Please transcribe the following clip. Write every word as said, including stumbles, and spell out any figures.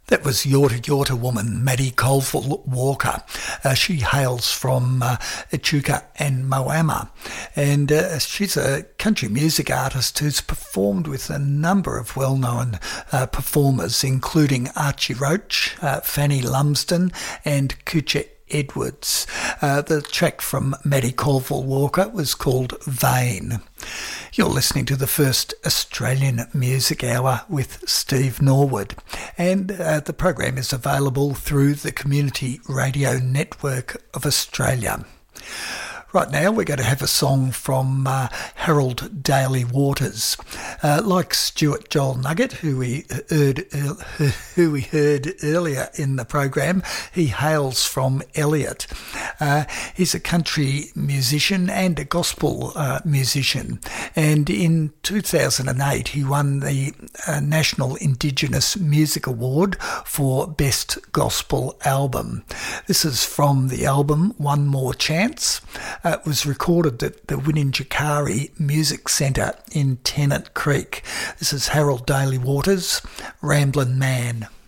That was Yorta Yorta woman Maddie Colville Walker. Uh, she hails from uh, Echuca and Moama, and uh, she's a country music artist who's performed with a number of well-known uh, performers, including Archie Roach, uh, Fanny Lumsden and Coocher Edwards. Uh, the track from Maddie Colville Walker was called Vain. You're listening to the first Australian Music Hour with Steve Norwood, and uh, the program is available through the Community Radio Network of Australia. Right now we're going to have a song from uh, Harold Daly Waters. Uh, like Stuart Joel Nugget, who we heard who we heard earlier in the program, he hails from Elliot. Uh, he's a country musician and a gospel uh, musician, and in two thousand eight he won the uh, National Indigenous Music Award for Best Gospel Album. This is from the album One More Chance. Uh, it was recorded at the Winninjikari Music Centre in Tennant Creek. This is Harold Daly Waters, Ramblin' Man.